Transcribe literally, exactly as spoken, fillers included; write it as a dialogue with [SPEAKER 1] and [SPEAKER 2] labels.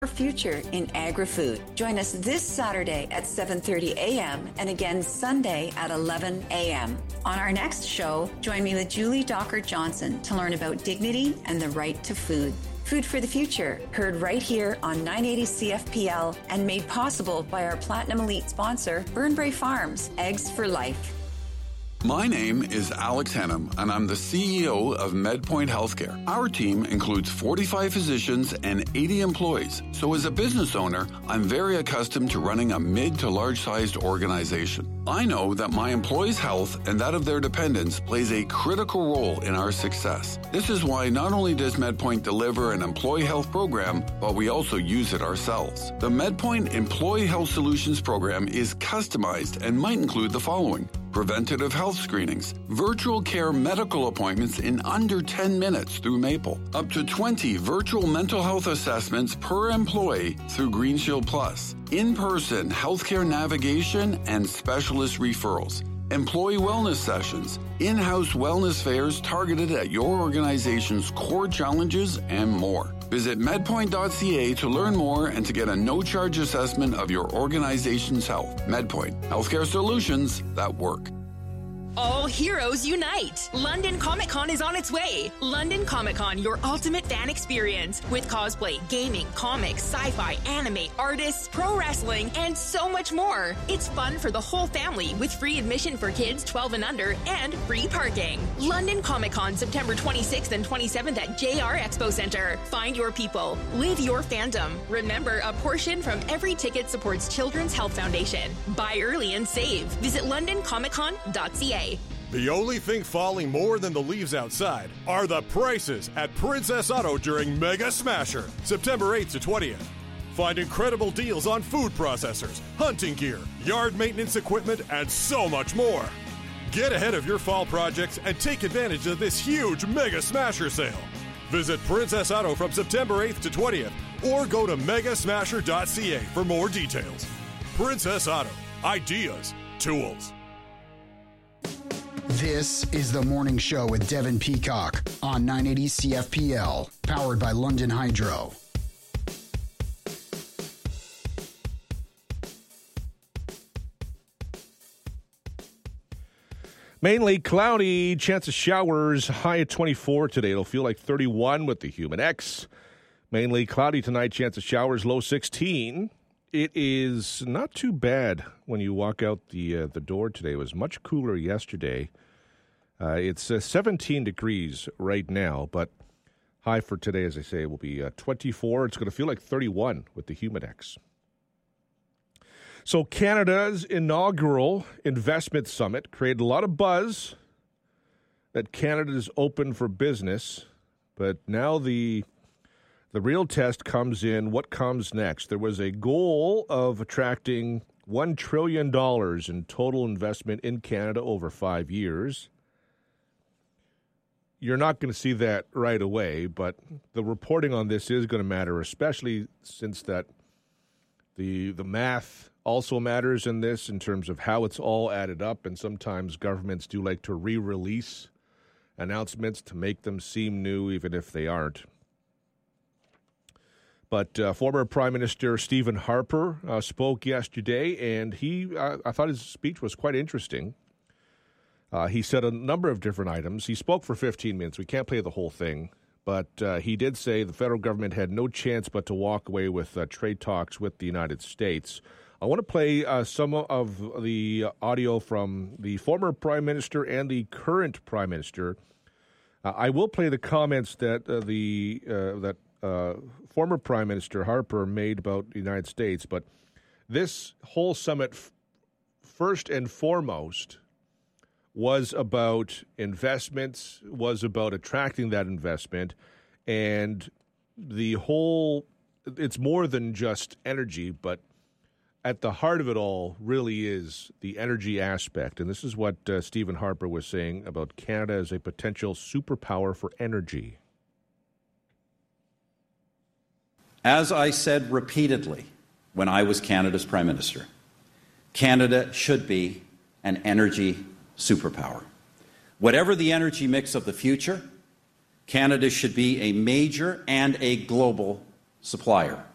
[SPEAKER 1] Future in agri-food. Join us this Saturday at seven thirty a.m. and again Sunday at eleven a.m. On our next show, join me with Julie Dockert-Johnson to learn about dignity and the right to food. Food for the Future, heard right here on nine eighty C F P L and made possible by our Platinum Elite sponsor, Burnbrae Farms, Eggs for Life.
[SPEAKER 2] My name is Alex Henham, and I'm the C E O of MedPoint Healthcare. Our team includes forty-five physicians and eighty employees. So as a business owner, I'm very accustomed to running a mid to large-sized organization. I know that my employees' health and that of their dependents plays a critical role in our success. This is why not only does MedPoint deliver an employee health program, but we also use it ourselves. The MedPoint Employee Health Solutions program is customized and might include the following: preventative health screenings, virtual care medical appointments in under ten minutes through Maple, up to twenty virtual mental health assessments per employee through Green Shield Plus, in-person healthcare navigation and specialist referrals, employee wellness sessions, in-house wellness fairs targeted at your organization's core challenges, and more. Visit medpoint dot c a to learn more and to get a no-charge assessment of your organization's health. MedPoint, healthcare solutions that work.
[SPEAKER 3] All heroes unite! London Comic Con is on its way. London Comic Con, your ultimate fan experience with cosplay, gaming, comics, sci-fi, anime, artists, pro wrestling, and so much more. It's fun for the whole family with free admission for kids twelve and under and free parking. London Comic Con, September twenty-sixth and twenty-seventh at J R Expo Center. Find your people. Live your fandom. Remember, a portion from every ticket supports Children's Health Foundation. Buy early and save. Visit london comic con dot c a.
[SPEAKER 4] The only thing falling more than the leaves outside are the prices at Princess Auto during Mega Smasher, September eighth to twentieth. Find incredible deals on food processors, hunting gear, yard maintenance equipment, and so much more. Get ahead of your fall projects and take advantage of this huge Mega Smasher sale. Visit Princess Auto from September eighth to twentieth or go to mega smasher dot c a for more details. Princess Auto. Ideas. Tools.
[SPEAKER 5] This is The Morning Show with Devin Peacock on nine eighty C F P L, powered by London Hydro.
[SPEAKER 6] Mainly cloudy, chance of showers, high at twenty-four today. It'll feel like thirty-one with the Human X. Mainly cloudy tonight, chance of showers, low sixteen. It is not too bad when you walk out the uh, the door today. It was much cooler yesterday. Uh, it's uh, seventeen degrees right now, but high for today, as I say, will be uh, twenty-four. It's going to feel like thirty-one with the Human X. So Canada's inaugural investment summit created a lot of buzz that Canada is open for business, but now the the real test comes in what comes next. There was a goal of attracting one trillion dollars in total investment in Canada over five years. You're not going to see that right away, but the reporting on this is going to matter, especially since that the the math also matters in this in terms of how it's all added up, and sometimes governments do like to re-release announcements to make them seem new, even if they aren't. But uh, former Prime Minister Stephen Harper uh, spoke yesterday, and he uh, I thought his speech was quite interesting. Uh, he said a number of different items. He spoke for fifteen minutes. We can't play the whole thing. But uh, he did say the federal government had no chance but to walk away with uh, trade talks with the United States. I want to play uh, some of the audio from the former Prime Minister and the current Prime Minister. Uh, I will play the comments that uh, the uh, that uh, former Prime Minister Harper made about the United States. But this whole summit, f- first and foremost, was about investments, was about attracting that investment, and the whole, it's more than just energy, but at the heart of it all really is the energy aspect. And this is what uh, Stephen Harper was saying about Canada as a potential superpower for energy.
[SPEAKER 7] As I said repeatedly when I was Canada's Prime Minister, Canada should be an energy superpower. Whatever the energy mix of the future, Canada should be a major and a global supplier.